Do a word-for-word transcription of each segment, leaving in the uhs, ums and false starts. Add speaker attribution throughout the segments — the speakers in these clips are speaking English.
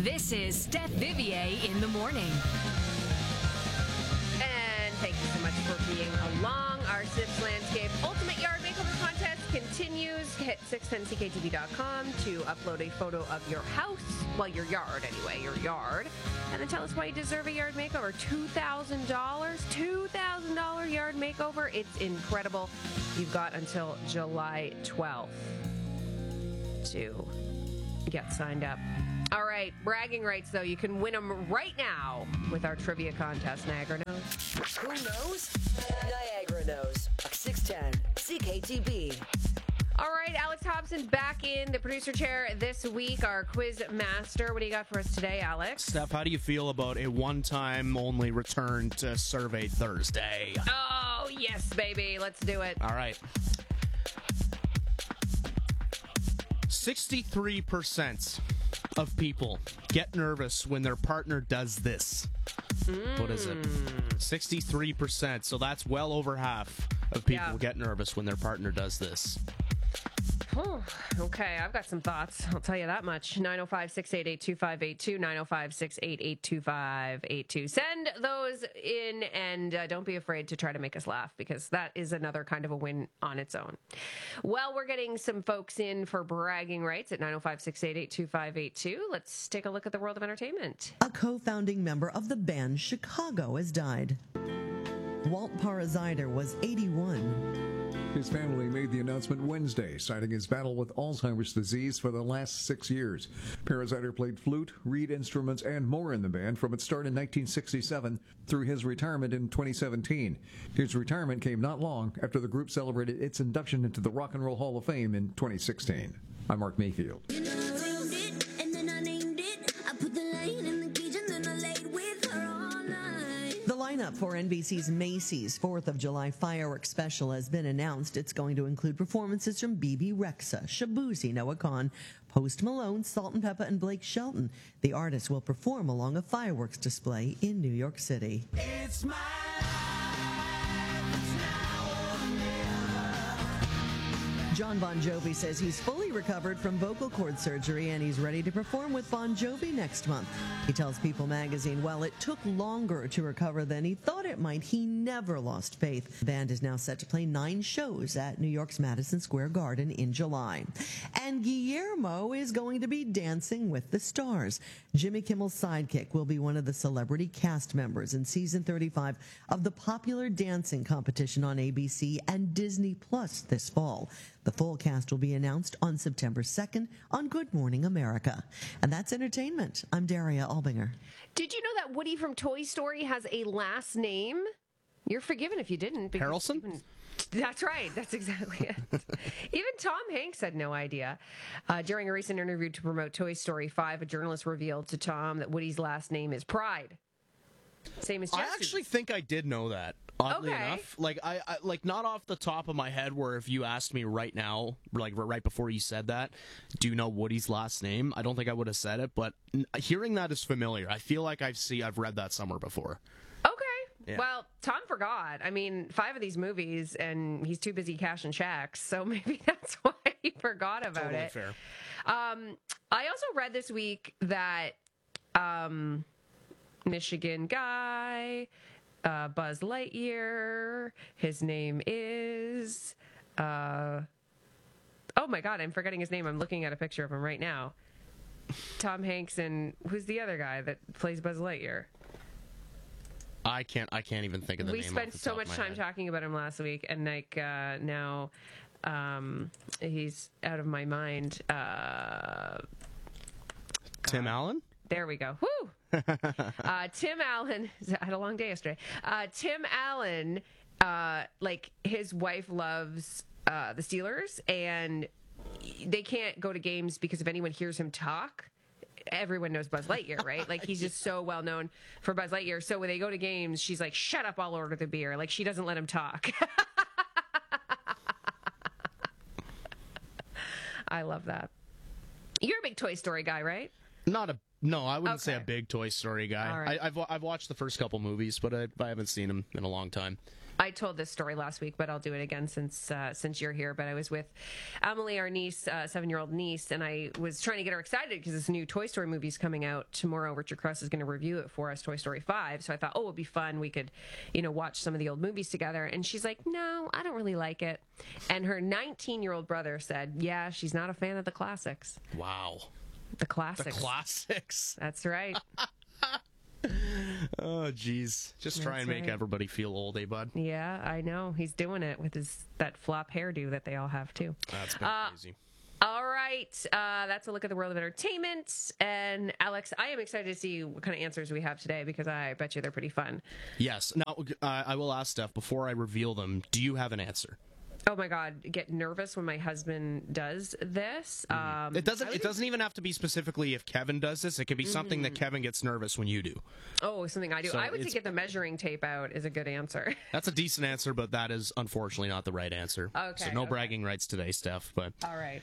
Speaker 1: This is Steph Vivier in the morning.
Speaker 2: And thank you so much for being along. Our Sips Landscape Ultimate Yard Makeover Contest continues. Hit six ten c k t v dot com to upload a photo of your house. Well, your yard anyway, your yard. And then tell us why you deserve a yard makeover. two thousand dollars two thousand dollars yard makeover. It's incredible. You've got until July twelfth to get signed up. All right, bragging rights, though. You can win them right now with our trivia contest, Niagara Knows.
Speaker 3: Who knows? Niagara knows. six ten C K T B.
Speaker 2: All right, Alex Hobson back in the producer chair this week, our quiz master. What do you got for us today, Alex?
Speaker 4: Steph, how do you feel about a one-time only return to Survey Thursday?
Speaker 2: Oh, yes, baby. Let's do it.
Speaker 4: All right. sixty-three percent of people get nervous when their partner does this. Mm. What is it? sixty-three percent. So that's well over half of people
Speaker 2: Yeah.
Speaker 4: get nervous when their partner does this.
Speaker 2: Oh, okay, I've got some thoughts. I'll tell you that much. nine oh five, six eight eight, two five eight two, nine oh five, six eight eight, two five eight two. Send those in, and uh, don't be afraid to try to make us laugh, because that is another kind of a win on its own. Well, we're getting some folks in for bragging rights at nine oh five, six eight eight, two five eight two. Let's take a look at the world of entertainment.
Speaker 5: A co-founding member of the band Chicago has died. Walt Parazider was eighty-one.
Speaker 6: His family made the announcement Wednesday, citing his battle with Alzheimer's disease for the last six years. Parazider played flute, reed instruments, and more in the band from its start in nineteen sixty-seven through his retirement in twenty seventeen. His retirement came not long after the group celebrated its induction into the Rock and Roll Hall of Fame in twenty sixteen. I'm Mark Mayfield.
Speaker 5: The lineup for N B C's Macy's fourth of July fireworks special has been announced. It's going to include performances from B B Rexa, Shabuzi, Noah Kahan, Post Malone, Salt and Peppa, and Blake Shelton. The artists will perform along a fireworks display in New York City.
Speaker 7: It's my
Speaker 5: John Bon Jovi says he's fully recovered from vocal cord surgery and he's ready to perform with Bon Jovi next month. He tells People magazine, while it took longer to recover than he thought it might, he never lost faith. The band is now set to play nine shows at New York's Madison Square Garden in July. And Guillermo is going to be dancing with the stars. Jimmy Kimmel's sidekick will be one of the celebrity cast members in season thirty-five of the popular dancing competition on A B C and Disney Plus this fall. The full cast will be announced on September second on Good Morning America. And that's entertainment. I'm Daria Albinger.
Speaker 2: Did you know that Woody from Toy Story has a last name? You're forgiven if you didn't. because
Speaker 4: Harrelson?
Speaker 2: even- That's right. That's exactly it. Even Tom Hanks had no idea. Uh, during a recent interview to promote Toy Story five, a journalist revealed to Tom that Woody's last name is Pride. Same as Jesse's.
Speaker 4: I actually think I did know that. Oddly
Speaker 2: Okay.
Speaker 4: enough, like I, I, like not off the top of my head. Where if you asked me right now, like right before you said that, do you know Woody's last name? I don't think I would have said it, but n- hearing that is familiar. I feel like I've see I've read that somewhere before.
Speaker 2: Okay.
Speaker 4: Yeah.
Speaker 2: Well, Tom forgot. I mean, five of these movies, and he's too busy cashing checks, so maybe that's why he forgot about
Speaker 4: Totally
Speaker 2: it.
Speaker 4: fair.
Speaker 2: Um, I also read this week that um, Michigan guy, uh, Buzz Lightyear, his name is... Uh, oh my God, I'm forgetting his name. I'm looking at a picture of him right now. Tom Hanks and who's the other guy that plays Buzz Lightyear?
Speaker 4: I can't. I can't even think of the
Speaker 2: We
Speaker 4: name.
Speaker 2: spent
Speaker 4: off the
Speaker 2: so
Speaker 4: top of
Speaker 2: much
Speaker 4: my
Speaker 2: time
Speaker 4: head.
Speaker 2: talking about him last week, and like uh, now um, he's out of my mind. Uh,
Speaker 4: Tim Allen.
Speaker 2: there we go. Woo! uh, Tim Allen. I had a long day yesterday. Uh, Tim Allen, uh, like his wife loves uh, the Steelers, and they can't go to games because if anyone hears him talk, everyone knows Buzz Lightyear, right? Like he's just so well known for Buzz Lightyear. So when they go to games, she's like, "Shut up! I'll order the beer." Like she doesn't let him talk. I love that. You're a big Toy Story guy, right?
Speaker 4: Not a No, I wouldn't say a
Speaker 2: Okay.
Speaker 4: big Toy Story guy.
Speaker 2: All right.
Speaker 4: I, I've I've watched the first couple movies, but I, I haven't seen them in a long time.
Speaker 2: I told this story last week, but I'll do it again since uh, since you're here. But I was with Emily, our niece, uh, seven-year-old niece, and I was trying to get her excited because this new Toy Story movie is coming out tomorrow. Richard Cross is going to review it for us, Toy Story five. So I thought, oh, it would be fun. We could, you know, watch some of the old movies together. And she's like, no, I don't really like it. And her nineteen-year-old brother said, yeah, she's not a fan of the classics.
Speaker 4: Wow.
Speaker 2: The
Speaker 4: The
Speaker 2: classics.
Speaker 4: classics.
Speaker 2: That's right.
Speaker 4: Oh, jeez. Just try
Speaker 2: That's
Speaker 4: and make
Speaker 2: right.
Speaker 4: everybody feel old, eh, bud?
Speaker 2: Yeah, I know. He's doing it with his that flop hairdo that they all have, too.
Speaker 4: That's been
Speaker 2: Uh,
Speaker 4: crazy.
Speaker 2: All right. Uh, that's a look at the world of entertainment. And Alex, I am excited to see what kind of answers we have today because I bet you they're pretty fun.
Speaker 4: Yes. Now, uh, I will ask Steph, before I reveal them, do you have an answer?
Speaker 2: Oh my God, get nervous when my husband does this. Um,
Speaker 4: It doesn't.
Speaker 2: I would
Speaker 4: It doesn't even have to be specifically if Kevin does this. It could be something that Kevin gets nervous when you do.
Speaker 2: Oh, something I do.
Speaker 4: So
Speaker 2: I would say
Speaker 4: it's-
Speaker 2: get the measuring tape out is a good answer.
Speaker 4: That's a decent answer, but that is unfortunately not the right answer.
Speaker 2: Okay,
Speaker 4: So no
Speaker 2: okay.
Speaker 4: bragging rights today, Steph. But
Speaker 2: All right.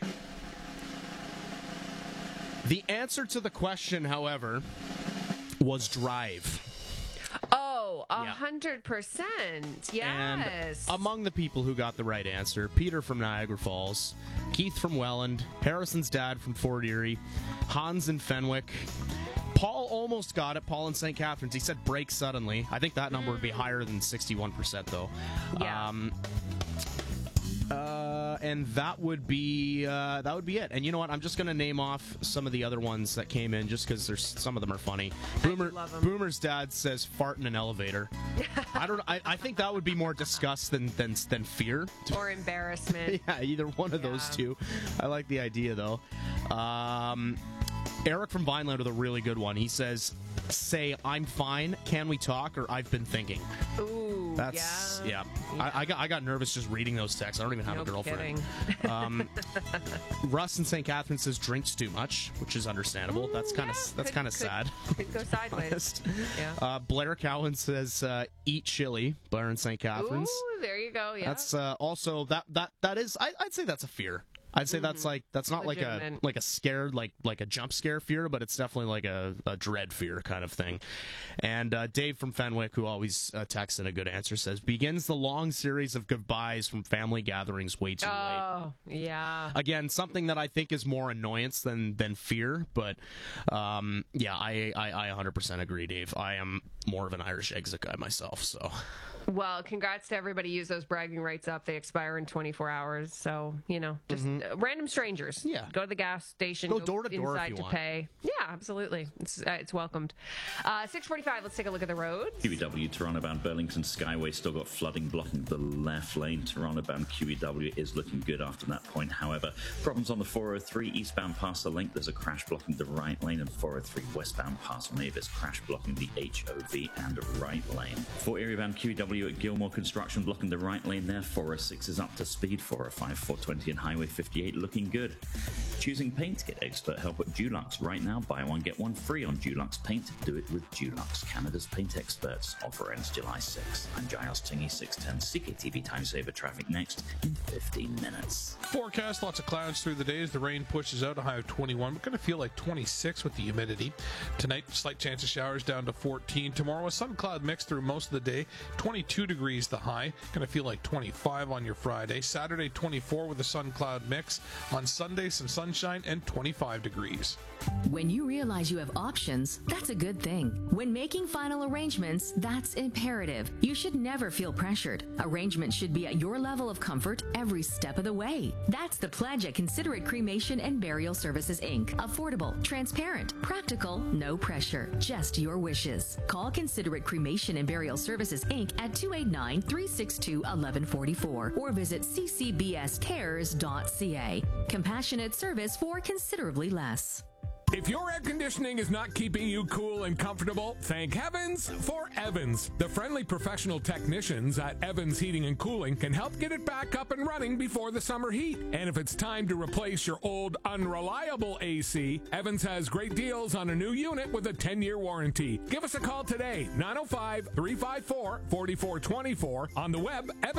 Speaker 4: the answer to the question, however, was Drive.
Speaker 2: Oh, a
Speaker 4: Yeah.
Speaker 2: hundred percent. Yes.
Speaker 4: And among the people who got the right answer, Peter from Niagara Falls, Keith from Welland, Harrison's dad from Fort Erie, Hans in Fenwick. Paul almost got it. Paul in Saint Catharines. He said break suddenly. I think that number would be higher than sixty-one percent, though.
Speaker 2: Yeah.
Speaker 4: Um, uh, and that would be uh, that would be it. And you know what? I'm just going to name off some of the other ones that came in, just because there's some of them are funny. Boomer,
Speaker 2: love 'em.
Speaker 4: Boomer's dad says fart in an elevator. I don't. I, I think that would be more disgust than than than fear.
Speaker 2: Or embarrassment.
Speaker 4: Yeah, either one of those
Speaker 2: Yeah.
Speaker 4: two. I like the idea though. Um, Eric from Vineland with a really good one. He says, "Say I'm fine. Can we talk?" Or "I've been thinking."
Speaker 2: Ooh,
Speaker 4: That's
Speaker 2: yeah.
Speaker 4: yeah. I, I got I got nervous just reading those texts. I don't even have
Speaker 2: No
Speaker 4: a girlfriend.
Speaker 2: kidding.
Speaker 4: Um, Russ in Saint Catherine says drinks too much, which is understandable.
Speaker 2: Mm,
Speaker 4: that's kind of
Speaker 2: yeah,
Speaker 4: that's
Speaker 2: could-
Speaker 4: kind of
Speaker 2: could-
Speaker 4: sad.
Speaker 2: Could go sideways.
Speaker 4: Honest.
Speaker 2: Yeah.
Speaker 4: Uh, Blair Cowan says uh, eat chili. Blair in Saint Catharines.
Speaker 2: Ooh, there you go. Yeah.
Speaker 4: That's uh, also that that that is. I, I'd say that's a fear. I'd say that's like that's not like a
Speaker 2: Legitimate.
Speaker 4: like a scared like like a jump scare fear, but it's definitely like a, a dread fear kind of thing. And uh, Dave from Fenwick, who always uh, texts in a good answer, says begins the long series of goodbyes from family gatherings way too late.
Speaker 2: Oh, yeah.
Speaker 4: Again, something that I think is more annoyance than than fear, but um, yeah, I, I I one hundred percent agree, Dave. I am more of an Irish exit guy myself, so.
Speaker 2: Well, congrats to everybody who used those bragging rights up. They expire in twenty-four hours. So, you know, just uh, random strangers.
Speaker 4: Mm-hmm. Yeah.
Speaker 2: Go to the gas station.
Speaker 4: Go door to door if
Speaker 2: inside
Speaker 4: you
Speaker 2: to
Speaker 4: want.
Speaker 2: pay. Yeah, absolutely. It's uh, it's welcomed. Uh, six forty-five, let's take a look at the roads.
Speaker 7: Q E W Toronto bound Burlington Skyway still got flooding blocking the left lane. Toronto bound Q E W is looking good after that point. However, problems on the four oh three eastbound past the link. There's a crash blocking the right lane, and four oh three westbound past Mavis crash blocking the H O V and right lane. For area bound Q E W at Gilmore, construction blocking the right lane there. four oh six is up to speed. four oh five, four twenty and Highway fifty-eight looking good. Choosing paint, get expert help at Dulux right now. Buy one get one free on Dulux paint. Do it with Dulux, Canada's paint experts. Offer ends July sixth. I'm Giles Tingy, six ten C K T V time saver traffic next in fifteen minutes.
Speaker 8: Forecast, lots of clouds through the days. The rain pushes out, a high of twenty-one. We're going to feel like twenty-six with the humidity. Tonight, slight chance of showers down to fourteen. Tomorrow, a sun cloud mix through most of the day. twenty-two degrees the high. Going to feel like twenty-five on your Friday. Saturday, twenty-four with a sun cloud mix. On Sunday, some sunshine and twenty-five degrees.
Speaker 1: When you realize you have options, that's a good thing. When making final arrangements, that's imperative. You should never feel pressured. Arrangements should be at your level of comfort every step of the way. That's the pledge at Considerate Cremation and Burial Services, Incorporated. Affordable, transparent, practical, no pressure, just your wishes. Call Considerate Cremation and Burial Services, Incorporated at two eight nine, three six two, one one four four or visit c c b s cares dot c a. Compassionate service for considerably less.
Speaker 9: If your air conditioning is not keeping you cool and comfortable, thank heavens for Evans. The friendly professional technicians at Evans Heating and Cooling can help get it back up and running before the summer heat. And if it's time to replace your old unreliable A C, Evans has great deals on a new unit with a ten-year warranty. Give us a call today, nine oh five, three five four, four four two four, on the web, Evans.